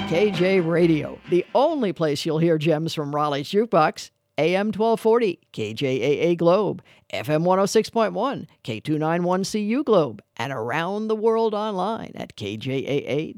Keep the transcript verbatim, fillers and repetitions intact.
K J Radio, the only place you'll hear gems from Raleigh's Jukebox. A M twelve forty, K J A A Globe, F M one oh six point one, K two ninety-one C U Globe, and around the world online at K J A A